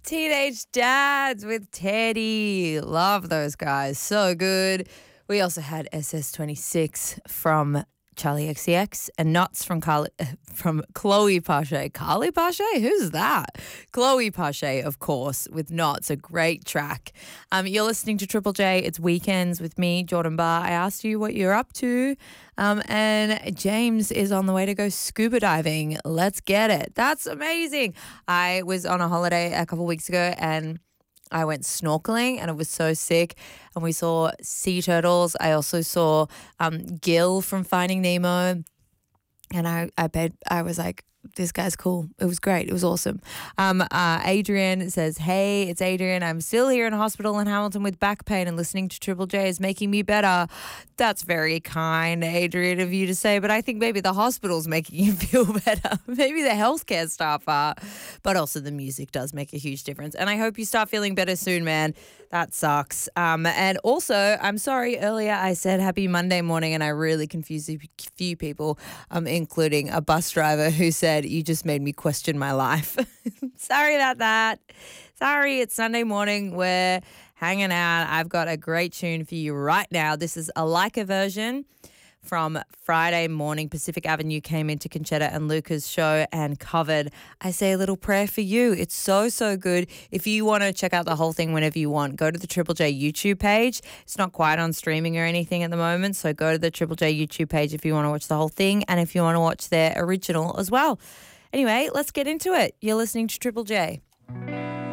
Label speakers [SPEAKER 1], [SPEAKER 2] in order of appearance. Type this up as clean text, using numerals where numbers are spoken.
[SPEAKER 1] Teenage Dads with Teddy. Love those guys. So good. We also had SS26 from Charlie XCX and Nuts from Chloe Pache. Carly Pache? Who's that? Chloe Pache, of course, with Nuts, a great track. You're listening to Triple J. It's Weekends with me, Jordan Barr. I asked you what you're up to, and James is on the way to go scuba diving. Let's get it. That's amazing. I was on a holiday a couple weeks ago and I went snorkeling and it was so sick. And we saw sea turtles. I also saw Gil from Finding Nemo. And I was like, this guy's cool. It was great. It was awesome. Adrian says, hey, it's Adrian. I'm still here in hospital in Hamilton with back pain and listening to Triple J is making me better. That's very kind, Adrian, of you to say, but I think maybe the hospital's making you feel better. Maybe the healthcare staff are, but also the music does make a huge difference. And I hope you start feeling better soon, man. That sucks. And also, I'm sorry, earlier I said happy Monday morning and I really confused a few people, including a bus driver who said, you just made me question my life. Sorry about that. Sorry, it's Sunday morning. We're hanging out. I've got a great tune for you right now. This is a Leica version from Friday morning. Pacific Avenue came into Conchetta and Luca's show and covered I Say a Little Prayer for You. It's so, so good. If you want to check out the whole thing whenever you want, go to the Triple J YouTube page. It's not quite on streaming or anything at the moment, so go to the Triple J YouTube page if you want to watch the whole thing and if you want to watch their original as well. Anyway, let's get into it. You're listening to Triple J.